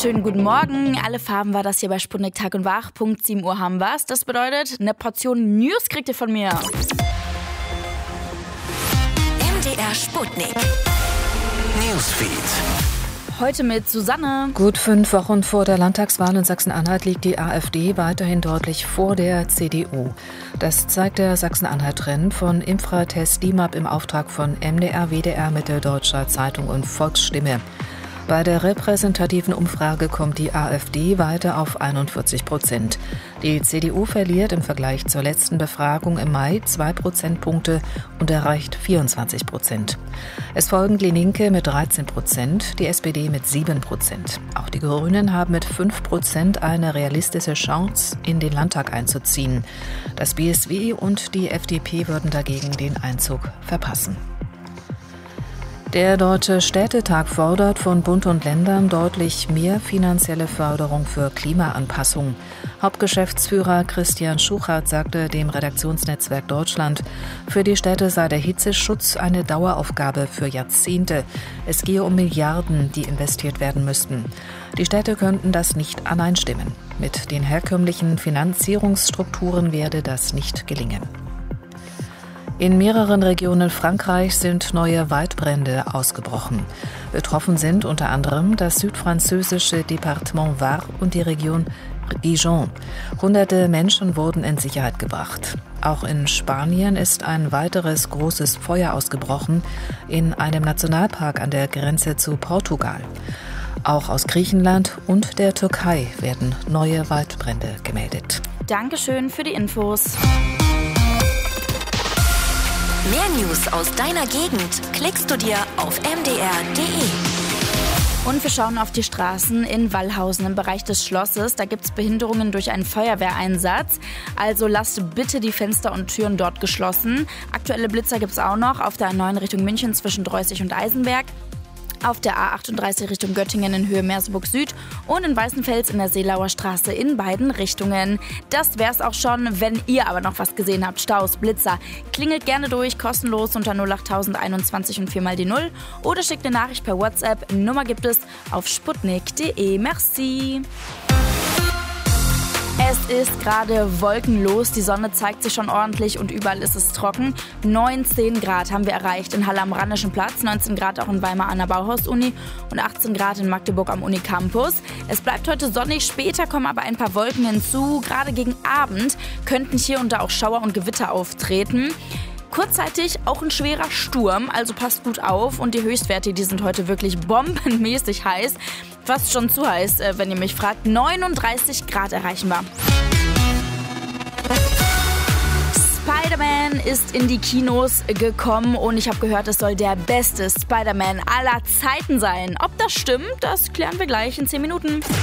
wunderschönen guten Morgen. Alle Farben war das hier bei Sputnik Tag und Wach. Punkt 7 Uhr haben wir's. Das bedeutet, eine Portion News kriegt ihr von mir. MDR Sputnik Newsfeed. Heute mit Susanne. Gut 5 Wochen vor der Landtagswahl in Sachsen-Anhalt liegt die AfD weiterhin deutlich vor der CDU. Das zeigt der Sachsen-Anhalt-Trend von Infratest DIMAP im Auftrag von MDR, WDR, Mitteldeutscher Zeitung und Volksstimme. Bei der repräsentativen Umfrage kommt die AfD weiter auf 41%. Die CDU verliert im Vergleich zur letzten Befragung im Mai 2 Prozentpunkte und erreicht 24%. Es folgen die Linke mit 13%, die SPD mit 7%. Auch die Grünen haben mit 5% eine realistische Chance, in den Landtag einzuziehen. Das BSW und die FDP würden dagegen den Einzug verpassen. Der Deutsche Städtetag fordert von Bund und Ländern deutlich mehr finanzielle Förderung für Klimaanpassung. Hauptgeschäftsführer Christian Schuchart sagte dem Redaktionsnetzwerk Deutschland, für die Städte sei der Hitzeschutz eine Daueraufgabe für Jahrzehnte. Es gehe um Milliarden, die investiert werden müssten. Die Städte könnten das nicht allein stemmen. Mit den herkömmlichen Finanzierungsstrukturen werde das nicht gelingen. In mehreren Regionen Frankreichs sind neue Waldbrände ausgebrochen. Betroffen sind unter anderem das südfranzösische Departement Var und die Region Dijon. Hunderte Menschen wurden in Sicherheit gebracht. Auch in Spanien ist ein weiteres großes Feuer ausgebrochen in einem Nationalpark an der Grenze zu Portugal. Auch aus Griechenland und der Türkei werden neue Waldbrände gemeldet. Dankeschön für die Infos. Mehr News aus deiner Gegend klickst du dir auf mdr.de. Und wir schauen auf die Straßen in Wallhausen im Bereich des Schlosses. Da gibt es Behinderungen durch einen Feuerwehreinsatz. Also lasst bitte die Fenster und Türen dort geschlossen. Aktuelle Blitzer gibt es auch noch auf der A9 Richtung München zwischen Dreußig und Eisenberg. Auf der A38 Richtung Göttingen in Höhe Merseburg Süd und in Weißenfels in der Seelauer Straße in beiden Richtungen. Das wär's auch schon. Wenn ihr aber noch was gesehen habt, Staus, Blitzer, klingelt gerne durch, kostenlos unter 08021 und 4 mal die 0 oder schickt eine Nachricht per WhatsApp. Nummer gibt es auf sputnik.de. Merci. Es ist gerade wolkenlos, die Sonne zeigt sich schon ordentlich und überall ist es trocken. 19 Grad haben wir erreicht in Halle am Rheinischen Platz, 19 Grad auch in Weimar an der Bauhaus-Uni und 18 Grad in Magdeburg am Unicampus. Es bleibt heute sonnig, später kommen aber ein paar Wolken hinzu. Gerade gegen Abend könnten hier und da auch Schauer und Gewitter auftreten. Kurzzeitig auch ein schwerer Sturm, also passt gut auf. Und die Höchstwerte, die sind heute wirklich bombenmäßig heiß. Fast schon zu heiß, wenn ihr mich fragt. 39 Grad erreichen wir. Spider-Man ist in die Kinos gekommen und ich habe gehört, es soll der beste Spider-Man aller Zeiten sein. Ob das stimmt, das klären wir gleich in 10 Minuten.